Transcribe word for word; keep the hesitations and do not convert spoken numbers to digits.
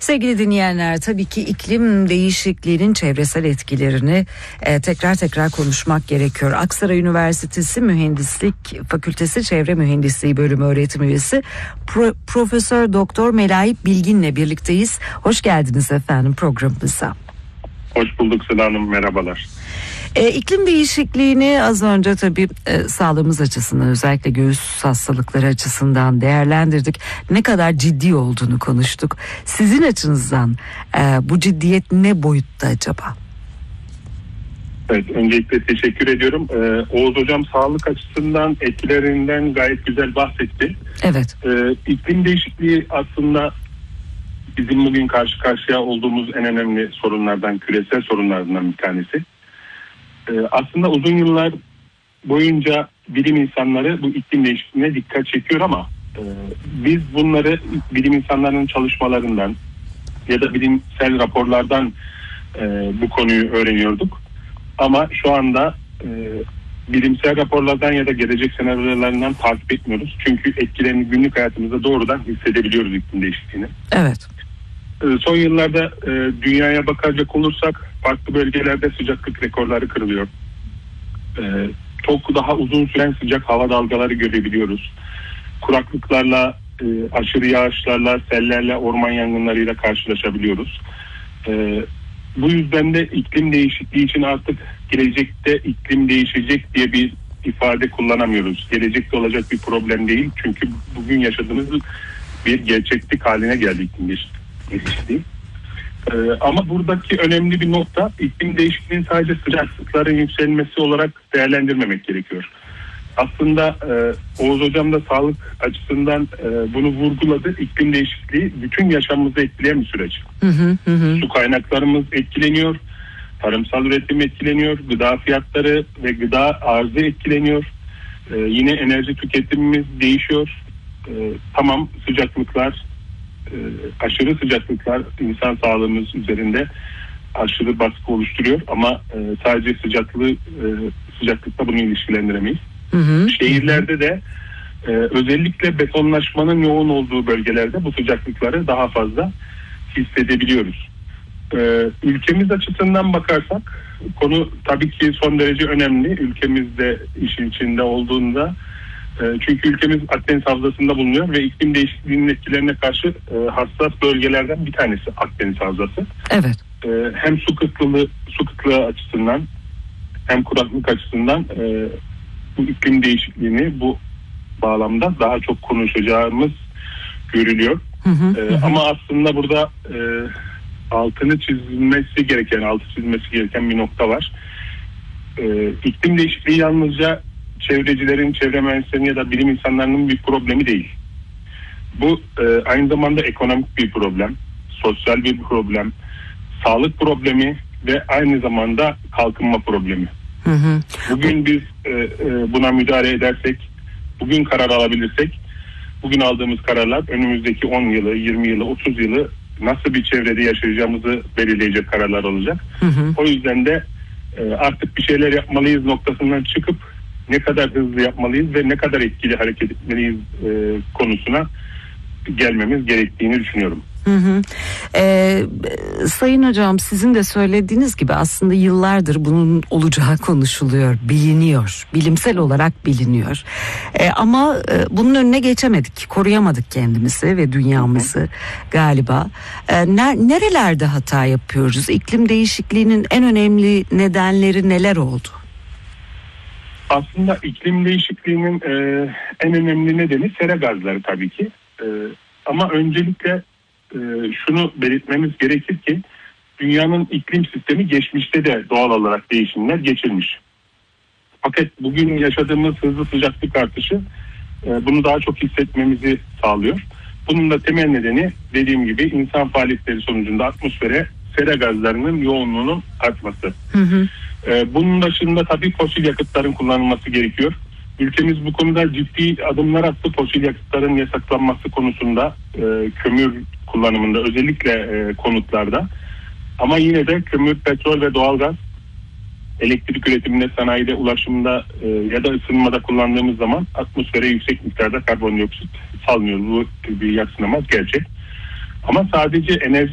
Sevgili dinleyenler, tabii ki iklim değişikliğinin çevresel etkilerini e, tekrar tekrar konuşmak gerekiyor. Aksaray Üniversitesi Mühendislik Fakültesi Çevre Mühendisliği Bölümü öğretim üyesi Pro, Profesör Doktor Melaip Bilgin'le birlikteyiz. Hoş geldiniz efendim programımıza. Hoş bulduk Sıla Hanım, merhabalar. E, iklim değişikliğini az önce tabii e, sağlığımız açısından, özellikle göğüs hastalıkları açısından değerlendirdik. Ne kadar ciddi olduğunu konuştuk. Sizin açınızdan e, bu ciddiyet ne boyutta acaba? Evet, öncelikle teşekkür ediyorum. Ee, Oğuz Hocam sağlık açısından etkilerinden gayet güzel bahsetti. Evet. Ee, iklim değişikliği aslında bizim bugün karşı karşıya olduğumuz en önemli sorunlardan, küresel sorunlardan bir tanesi. Ee, aslında uzun yıllar boyunca bilim insanları bu iklim değişikliğine dikkat çekiyor ama e, biz bunları bilim insanlarının çalışmalarından ya da bilimsel raporlardan e, bu konuyu öğreniyorduk. Ama şu anda e, bilimsel raporlardan ya da gelecek senaryolarından takip etmiyoruz. Çünkü etkilerini günlük hayatımızda doğrudan hissedebiliyoruz iklim değişikliğini. Evet. E, son yıllarda e, dünyaya bakacak olursak farklı bölgelerde sıcaklık rekorları kırılıyor. E, çok daha uzun süren sıcak hava dalgaları görebiliyoruz. Kuraklıklarla, e, aşırı yağışlarla, sellerle, orman yangınlarıyla karşılaşabiliyoruz. E, bu yüzden de iklim değişikliği için artık gelecekte iklim değişecek diye bir ifade kullanamıyoruz. Gelecekte olacak bir problem değil. Çünkü bugün yaşadığımız bir gerçeklik haline geldi iklim değişikliği. Ee, ama buradaki önemli bir nokta, iklim değişikliğinin sadece sıcaklıkların yükselmesi olarak değerlendirmemek gerekiyor. Aslında e, Oğuz Hocam da sağlık açısından e, bunu vurguladı. İklim değişikliği bütün yaşamımızı etkileyen bir süreç. Hı hı hı. Su kaynaklarımız etkileniyor, tarımsal üretim etkileniyor, gıda fiyatları ve gıda arzı etkileniyor. E, yine enerji tüketimimiz değişiyor. E, tamam sıcaklıklar, e, aşırı sıcaklıklar insan sağlığımız üzerinde aşırı baskı oluşturuyor ama e, sadece sıcaklığı e, sıcaklıkla bunu ilişkilendiremeyiz. Hı hı. Şehirlerde de e, özellikle betonlaşmanın yoğun olduğu bölgelerde bu sıcaklıkları daha fazla hissedebiliyoruz. E, ülkemiz açısından bakarsak konu tabii ki son derece önemli. Ülkemizde işin içinde olduğunda e, çünkü ülkemiz Akdeniz Havzası'nda bulunuyor ve iklim değişikliğinin etkilerine karşı e, hassas bölgelerden bir tanesi Akdeniz Havzası. Evet. E, hem su kıtlığı, su kıtlığı açısından hem kuraklık açısından e, bu iklim değişikliğini bu bağlamda daha çok konuşacağımız görülüyor. Hı hı, ee, hı. Ama aslında burada e, altını çizilmesi gereken, altı çizilmesi gereken bir nokta var. E, iklim değişikliği yalnızca çevrecilerin, çevre mühendislerinin ya da bilim insanlarının bir problemi değil. Bu e, aynı zamanda ekonomik bir problem, sosyal bir problem, sağlık problemi ve aynı zamanda kalkınma problemi. Hı hı. Bugün biz e, e, buna müdahale edersek, bugün karar alabilirsek, bugün aldığımız kararlar önümüzdeki on yılı, yirmi yılı, otuz yılı nasıl bir çevrede yaşayacağımızı belirleyecek kararlar olacak. Hı hı. O yüzden de e, artık bir şeyler yapmalıyız noktasından çıkıp ne kadar hızlı yapmalıyız ve ne kadar etkili hareket etmeliyiz e, konusuna gelmemiz gerektiğini düşünüyorum. Hı hı. Ee, Sayın Hocam, sizin de söylediğiniz gibi aslında yıllardır bunun olacağı konuşuluyor, biliniyor, bilimsel olarak biliniyor. Ee, ama e, bunun önüne geçemedik, koruyamadık kendimizi ve dünyamızı hı hı. galiba. Ee, ner- nerelerde hata yapıyoruz? İklim değişikliğinin en önemli nedenleri neler oldu? Aslında iklim değişikliğinin e, en önemli nedeni sera gazları tabii ki. E, ama öncelikle şunu belirtmemiz gerekir ki dünyanın iklim sistemi geçmişte de doğal olarak değişimler geçirmiş. Fakat bugün yaşadığımız hızlı sıcaklık artışı bunu daha çok hissetmemizi sağlıyor. Bunun da temel nedeni dediğim gibi insan faaliyetleri sonucunda atmosfere sera gazlarının yoğunluğunun artması. Hı hı. Bunun dışında tabii fosil yakıtların kullanılması gerekiyor. Ülkemiz bu konuda ciddi adımlar attı. Fosil yakıtların yasaklanması konusunda, e, kömür kullanımında özellikle e, konutlarda. Ama yine de kömür, petrol ve doğalgaz elektrik üretiminde, sanayide, ulaşımda e, ya da ısınmada kullandığımız zaman atmosfere yüksek miktarda karbondioksit salmıyoruz. Bu bir yadsınamaz gerçek. Ama sadece enerji